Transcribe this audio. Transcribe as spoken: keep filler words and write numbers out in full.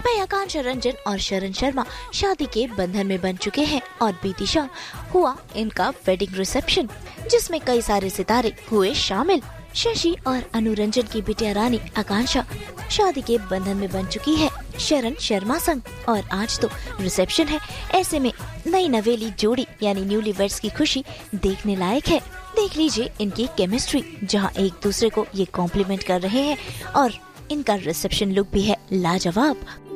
भाई आकांक्षा रंजन और शरण शर्मा शादी के बंधन में बन चुके हैं और बीती शाम हुआ इनका वेडिंग रिसेप्शन, जिसमें कई सारे सितारे हुए शामिल। शशि और अनु रंजन की बिटिया रानी आकांक्षा शादी के बंधन में बन चुकी है शरण शर्मा संग, और आज तो रिसेप्शन है। ऐसे में नई नवेली जोड़ी यानी न्यूली वेड्स की खुशी देखने लायक है। देख लीजिए इनकी केमिस्ट्री, जहां एक दूसरे को ये कॉम्प्लीमेंट कर रहे हैं और इनका रिसेप्शन लुक भी है लाजवाब।